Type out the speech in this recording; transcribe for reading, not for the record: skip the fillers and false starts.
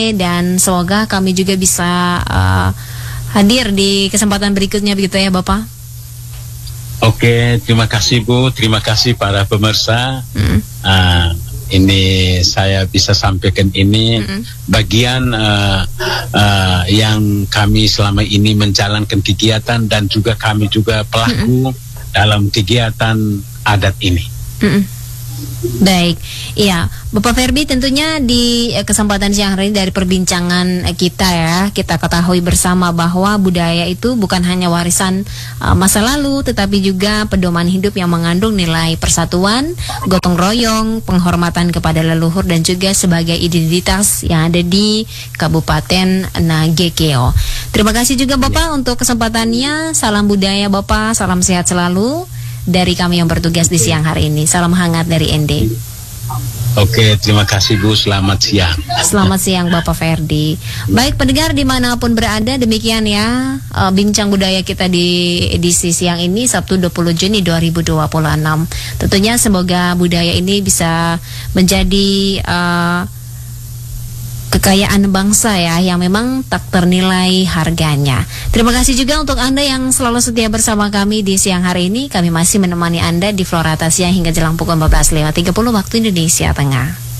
dan semoga kami juga bisa hadir di kesempatan berikutnya begitu ya Bapak. Oke, terima kasih Bu, terima kasih para pemirsa. Ini saya bisa sampaikan ini bagian yang kami selama ini menjalankan kegiatan dan juga kami juga pelaku dalam kegiatan adat ini. Baik, iya Bapak Ferdi, tentunya di kesempatan siang hari ini dari perbincangan kita ya, kita ketahui bersama bahwa budaya itu bukan hanya warisan masa lalu, tetapi juga pedoman hidup yang mengandung nilai persatuan, gotong royong, penghormatan kepada leluhur, dan juga sebagai identitas yang ada di Kabupaten Nagekeo. Terima kasih juga Bapak untuk kesempatannya. Salam budaya Bapak, salam sehat selalu dari kami yang bertugas di siang hari ini. Salam hangat dari ND. Oke, terima kasih Bu, selamat siang. Selamat siang Bapak Ferdi. Baik pendengar dimanapun berada, demikian ya bincang budaya kita di edisi siang ini Sabtu 20 Juni 2026. Tentunya semoga budaya ini bisa menjadi kekayaan bangsa ya, yang memang tak ternilai harganya. Terima kasih juga untuk Anda yang selalu setia bersama kami di siang hari ini. Kami masih menemani Anda di Florata Siang hingga jelang pukul 14.30 waktu Indonesia Tengah.